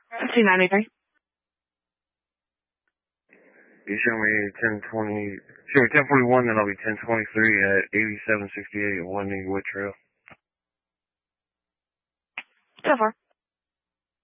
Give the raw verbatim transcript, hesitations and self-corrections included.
two ninety-three. You show me ten twenty, show me ten forty-one, then I'll be ten twenty-three at eighty-seven sixty-eight One Wood Trail. So far.